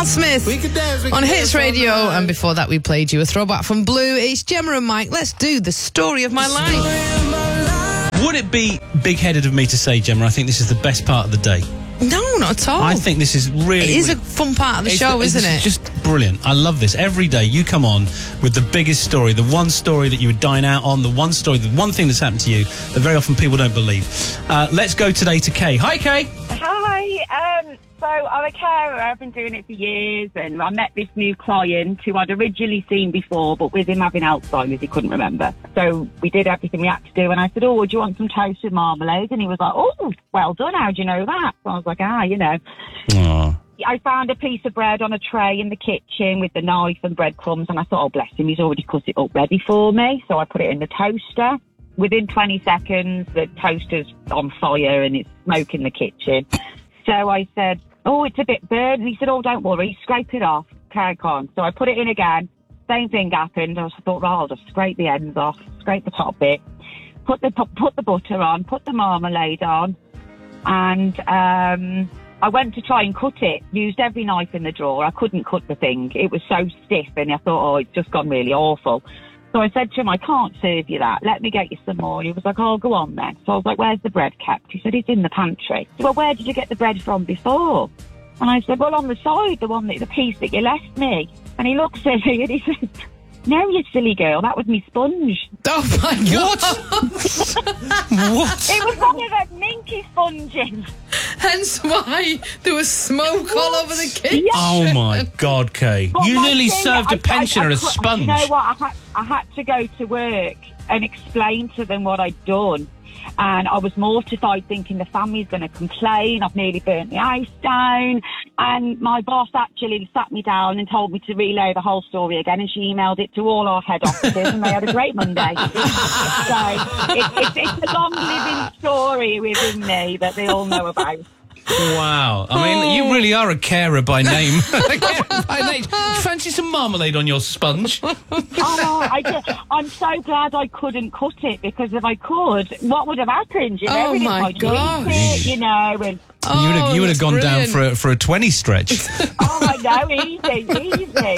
Carl Smith We can dance, we can on dance Hits all Radio, night. and before that we played you a throwback from Blue. It's Gemma and Mike. Let's do the story of my life. Would it be big-headed of me to say, Gemma, I think this is the best part of the day? No, not at all. I think this is really... It is a fun part of the show, isn't it? It's just brilliant. I love this. Every day you come on with the biggest story, the one story that you would dine out on, the one story, the one thing that's happened to you that very often people don't believe. Let's go today to Kay. Hi, Kay. Hi. So I'm a carer. I've been doing it for years, and I met this new client who I'd originally seen before, but with him having Alzheimer's, he couldn't remember. So we did everything we had to do, and I said, "Oh, do you want some toast with marmalade?" And he was like, "Oh, well done. How do you know that?" So I was like, you know. Aww. I found a piece of bread on a tray in the kitchen with the knife and breadcrumbs, and I thought, oh, bless him, he's already cut it up ready for me. So I put it in the toaster. Within 20 seconds, the toaster's on fire and it's smoke in the kitchen. So I said, oh, it's a bit burnt. And he said, oh, don't worry, scrape it off. Crack on. So I put it in again. Same thing happened. I thought, I'll just scrape the ends off, scrape the top bit, put the butter on, put the marmalade on, and I went to try and cut it, used every knife in the drawer. I couldn't cut the thing. It was so stiff, and I thought, oh, it's just gone really awful. So I said to him, I can't serve you that. Let me get you some more. He was like, oh, go on then. So I was like, where's the bread kept? He said, it's in the pantry. So, well, where did you get the bread from before? And I said, well, on the side, the piece that you left me. And he looks at me and he said, no, you silly girl, that was me sponge. Oh, my God. What? It was one of those minky sponges. Hence why there was smoke all over the kitchen. Yeah. Oh, my God, Kay. But You my nearly thing, served a pensioner a You sponge. know what? I had to go to work and explain to them what I'd done. And I was mortified, thinking the family's going to complain. I've nearly burnt the house down. And my boss actually sat me down and told me to relay the whole story again. And she emailed it to all our head offices, and they had a great Monday. So it's a long-living story within me that they all know about. Wow. I mean, you really are a carer by name. A carer by name. Fancy some marmalade on your sponge? I'm so glad I couldn't cut it, because if I could, what would have happened? You know, Oh, everything my might gosh. eat it, you know, and You would have that's gone down brilliant. for a 20 stretch. I know,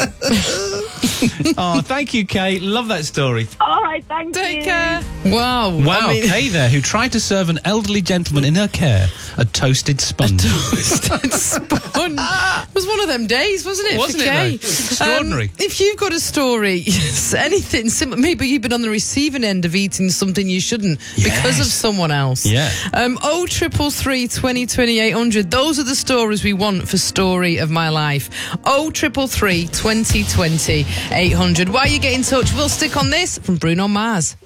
easy. Oh, thank you, Kay. Love that story. All right, thank Take you. care. Wow. Wow, I mean, Kay there, who tried to serve an elderly gentleman in her care a toasted sponge. toasted sponge. It was one of them days, wasn't it? Wasn't for it, Kay? though? Extraordinary. If you've got a story, anything similar, maybe you've been on the receiving end of eating something you shouldn't because of Yes. someone else. Yeah. 0333 20 800. Those are the stories we want for Story of My Life. 0333 20 800. While you get in touch, we'll stick on this from Bruno Mars.